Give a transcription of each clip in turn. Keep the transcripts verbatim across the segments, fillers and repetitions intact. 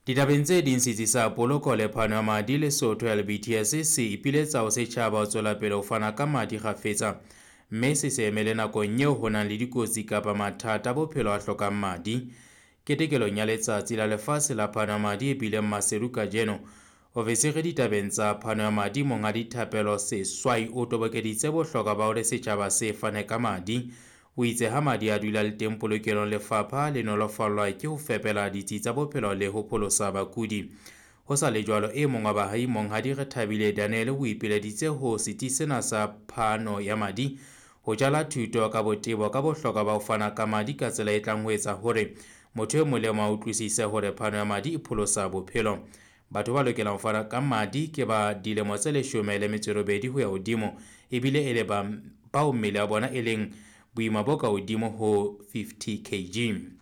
Ditabeng tse ding setsi sa poloko le phano ya madi Lesotho L B T S se ipiletsa ho setjhaba ho tswela pele ho fana ka madi kgafetsa, mme se se emele nakong eo ho nang le dikotsi kapa mathata a bophelo a hlokang madi. Ketekelong ya letsatsi la lefatshe la phano ya madi e bileng Maseru kajeno, ofisiri ditabeng tsa phano ya madi monga dithapelo Seswai o tobokeditse bohlokwa ba hore setjhaba se fane ka madi. O itse ha madi a dula le teng polokelong, lefapha le nolofallwa ke ho fepela ditsi tsa bophelo le ho pholosa bakudi. Ho sa le jwalo, e mong wa baahi Monghadi Rethabile Daniel o ipileditse ho setsi sena sa phano ya madi ho jala thuto ka botebo ka bohlokwa ba ho fana ka madi ka tsela e tlang ho etsa hore motho e mong le mong a utlwisise hore phano ya madi e pholosa bophelo. Batho ba lokelang ho fana ka madi ke ba dilemo tse leshome le metso e robedi ho ya hodimo, ebile e le ba bao mmele a bona e leng boima bo ka hodimo ho fifty kilograms.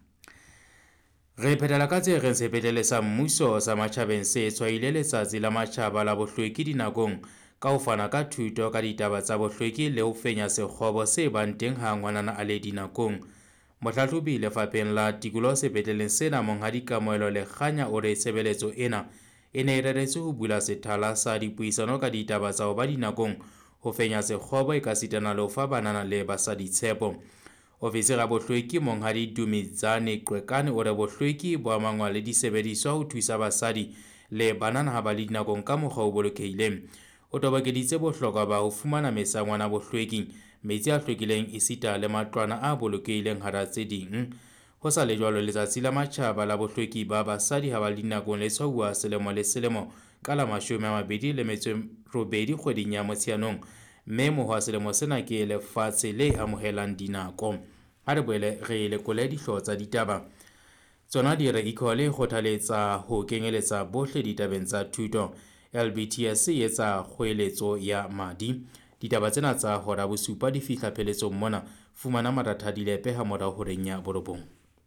Re phethela ka tse reng sepetlele sa mmuso sa matjhabeng se tshwaile letsatsi la matjhaba la bohlweki dinakong ka ho fana ka thuto ka ditaba tsa bohlweki le ho fenya sekgobo se bang teng ha ngwanana a le dinakong. Mohlahlobi lefapheng la tikoloho sepetleleng sena Monghadi Kamohelo Lekganya o re tshebeletso ena e ne e reretswe ho bula sethala sa dipuisano ka ditaba tsa ho ba dinakong, ho fenya sekgobo e ka sitana le ho fa banana le basadi tshepo. Ofisiri ya bohlweki Monghadi Dumedzane Qwekane o re bohlweki bo amangwa le disebediswa ho thusa basadi le banana ha ba le dinakong ka mokgwa o bolokehileng. O tobokeditse bohlokwa ba ho fumana mesangwana bohlweki, metsi a hlwekileng esita le matlwana a bolokehileng hara tse ding. Ho sa le jwalo, letsatsi la matjhaba la bohlweki ba basadi ha ba le dinakong le tshwauwa selemo le selemo ka la mashome a mabedi le metso e robedi kgweding ya Motsheanong, mme mohwa selemo sena ke lefatshe le amohelang dinako. Ha re boele re lekole dihlooho tsa ditaba tsona di re Equal e kgothaletsa ho kenyeletsa bohle ditabeng tsa thuto. L B T S e etsa kgoeletso ya madi. Ditaba tsena tsa hora bosupa di fihla pheletsong mona. Fumana maratha dilepe ha morao ho reng ya borobong.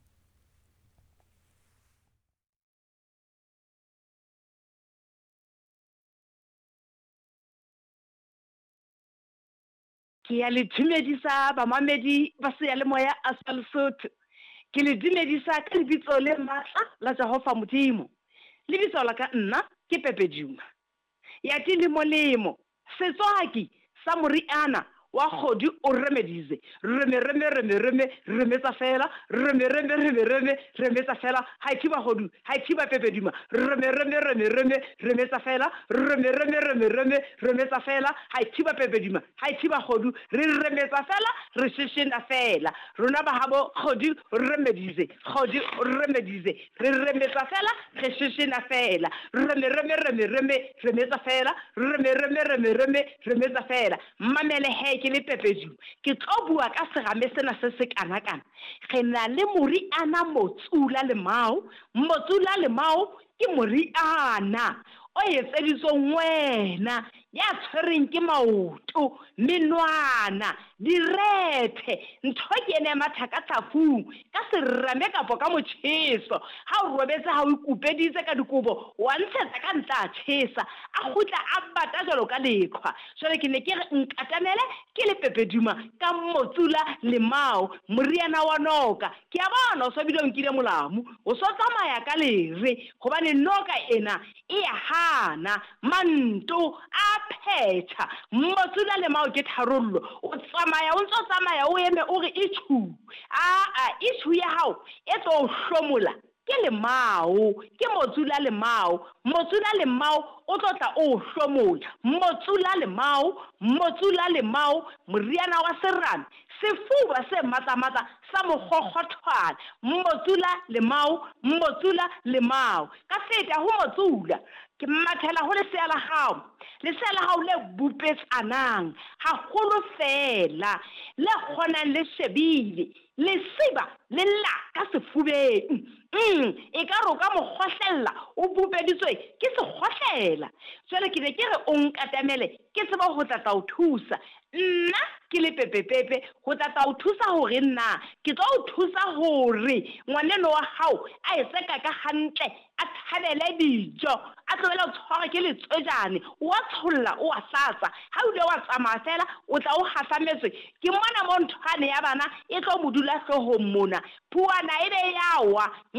Ke ya le dumedisa bamamedi ba seyalemoya a sa Lesotho. Ke le dumedisa ka lebitso le matla la Jehova Modimo. Lebitso la ka nna ke Pepe Duma. Ya di le molemo setswaki sa moriana wa kgodi o remedize reme reme reme reme reme tsa fela reme reme reme reme reme tsa fela ha ithiba hodu ha ithiba Pepe Duma reme reme reme reme reme tsa fela reme reme reme reme reme tsa fela ha ithiba Pepe Duma ha ithiba hodu re reme tsa fela re shishina fela rona ba habo kgodi remedize kgodi remedize re reme tsa fela re shishina fela reme reme reme reme reme tsa fela reme reme reme reme reme tsa fela mamele he ke le Pepe Duma ke tlo bua ka serame sena se se kana kana. Re na le moriana Motsula Lemao. Motsula Lemao ke moriana o etseditsweng wena ya tshwereng ke maoto, menwana, direthe, ntho ke ene matha ka tlafung ka serame kapo ka motjheso. Ha o robetse ha o ikupeditse ka dikobo wa ntshetsa ka ntla a tshesa a khutla a bata jalo ka lekhwa. Jwale ke ne ke re nkatamele ke le Pepe Duma ka Motsula Lemao, moriana wa noka. Ke a bona o so bile o nkile molamu o so tsamaya ka lere hobane noka ena e ya hana manto a phetha. Motsula Lemao ke tharollo o tsamaya o ntso tsamaya o eme o re ichu a a ichu ya hao e tlo hlomola ke Lemao, ke Motsula Lemao. Motsula Lemao o tlo tla o hlomola. Motsula Lemao, Motsula Lemao, moriana wa serame, sefuba se matla matla sa mogogotwana. Motsula Lemao, Motsula Lemao. Ka feta ho Motsula ke mathela ho lesea la hao, lesea la hao le bupetsanang haholo fela le kgonang le shebile le siba le la ka sefubeng. Mm, e ka roka mokgohlella o bupeditswe ke sekgohlela. Jwale ke ne ke re o nkatamele ke tseba ho tla tla o thusa. Nna ke le Pepe Pepe ho tla tla o thusa hore nna ke tlo o thusa hore ngwaneno wa hao a eseka ka hantle a thabele dijo a tlohela o tshwara ke letswejane wa tsholla o a hlatsa ha o le wa tsamaya fela o tla o hasametswe ke mona mo nthwane ya bana e tlo modula hlohong mona puana e be yawa.